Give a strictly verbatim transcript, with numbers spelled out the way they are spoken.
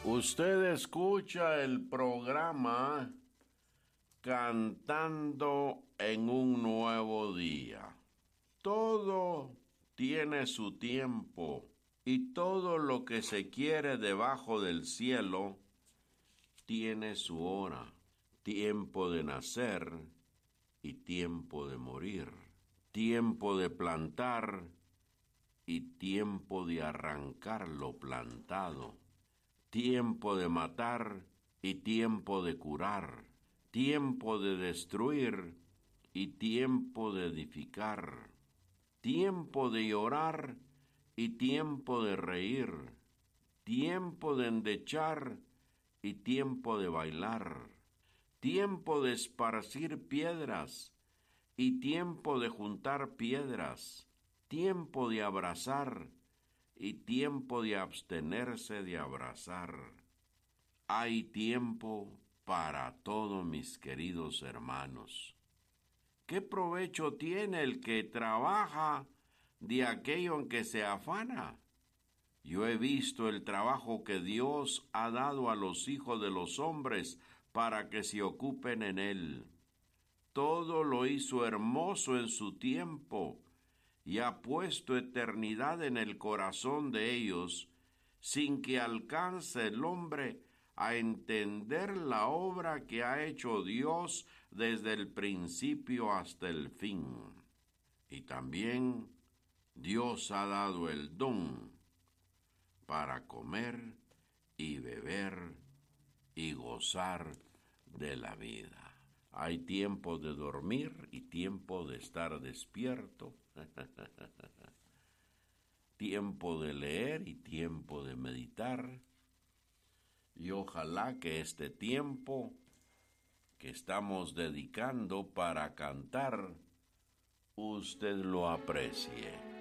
Usted escucha el programa Cantando en un Nuevo Día. Todo tiene su tiempo y todo lo que se quiere debajo del cielo tiene su hora. Tiempo de nacer y tiempo de morir. Tiempo de plantar y tiempo de arrancar lo plantado. Tiempo de matar y tiempo de curar, tiempo de destruir y tiempo de edificar, tiempo de llorar y tiempo de reír, tiempo de endechar y tiempo de bailar, tiempo de esparcir piedras y tiempo de juntar piedras, tiempo de abrazar y tiempo de abstenerse de abrazar. Hay tiempo para todo, mis queridos hermanos. ¿Qué provecho tiene el que trabaja de aquello en que se afana? Yo he visto el trabajo que Dios ha dado a los hijos de los hombres para que se ocupen en él. Todo lo hizo hermoso en su tiempo, y ha puesto eternidad en el corazón de ellos, sin que alcance el hombre a entender la obra que ha hecho Dios desde el principio hasta el fin. Y también Dios ha dado el don para comer y beber y gozar de la vida. Hay tiempo de dormir y tiempo de estar despierto. Tiempo de leer y tiempo de meditar. Y ojalá que este tiempo que estamos dedicando para cantar, usted lo aprecie.